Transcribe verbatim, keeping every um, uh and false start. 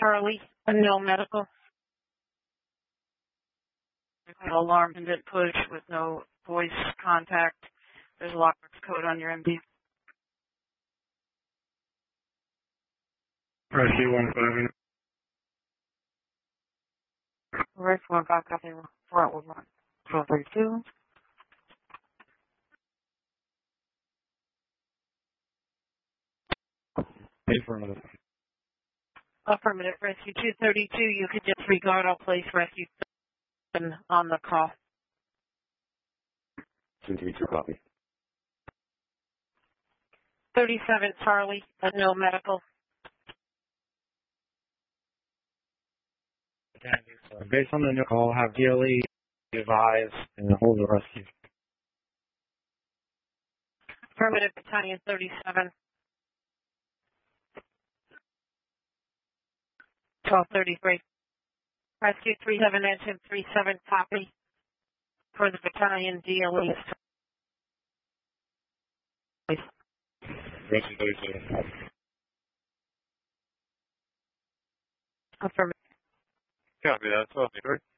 Charlie, no medical. Alarm didn't push with no voice contact. There's a lockbox code on your M D. Rescue one five. Rescue one five, copy four one one. twelve thirty-two. Affirmative. Affirmative. Rescue two thirty-two, you could disregard. I'll place rescue on the call. two thirty-two, copy. thirty-seven, Charlie, no medical. Based on the new call, have D L E advise and hold the rescue. Affirmative, Battalion thirty-seven. twelve thirty-three. Rescue three seven, engine three seven, copy. For the battalion, D L E. Rescue thirty-seven. Affirmative. Copy that, twelve thirty-three.